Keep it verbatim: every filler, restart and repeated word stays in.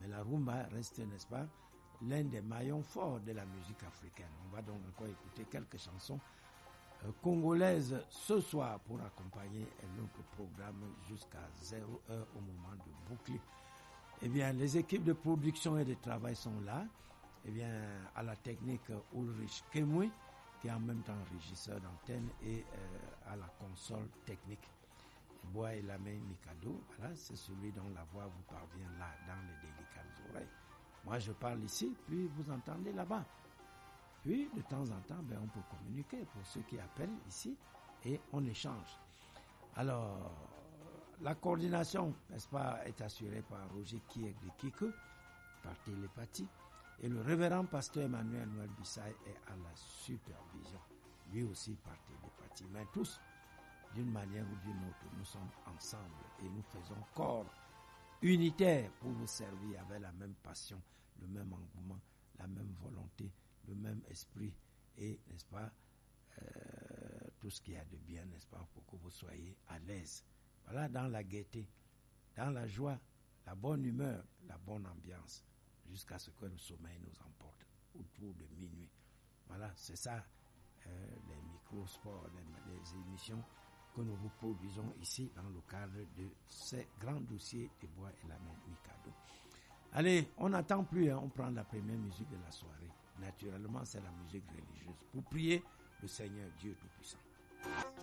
Mais la rumba reste, n'est-ce pas, l'un des maillons forts de la musique africaine. On va donc encore écouter quelques chansons euh, congolaises ce soir pour accompagner notre programme jusqu'à zéro heure au moment de boucler. Eh bien, les équipes de production et de travail sont là. Eh bien, à la technique Ulrich Kemwe, qui est en même temps régisseur d'antenne, et euh, à la console technique Bois et la main Mikado. Voilà, c'est celui dont la voix vous parvient là, dans les délicates oreilles. Moi, je parle ici, puis vous entendez là-bas. Puis, de temps en temps, ben, on peut communiquer pour ceux qui appellent ici et on échange. Alors, la coordination, n'est-ce pas, est assurée par Roger Kiek-Kiku, par télépathie, et le révérend pasteur Emmanuel Noël Bissaï est à la supervision, lui aussi par télépathie. Mais tous, d'une manière ou d'une autre, nous sommes ensemble et nous faisons corps unitaire pour vous servir avec la même passion, le même engouement, la même volonté, le même esprit et, n'est-ce pas, euh, tout ce qu'il y a de bien, n'est-ce pas, pour que vous soyez à l'aise. Voilà, dans la gaieté, dans la joie, la bonne humeur, la bonne ambiance, jusqu'à ce que le sommeil nous emporte autour de minuit. Voilà, c'est ça, euh, les micro-sports, les, les émissions que nous vous produisons ici dans le cadre de ces grands dossiers de Bois et la main Mikado. Allez, on n'attend plus, hein, on prend la première musique de la soirée. Naturellement, c'est la musique religieuse pour prier le Seigneur Dieu Tout-Puissant.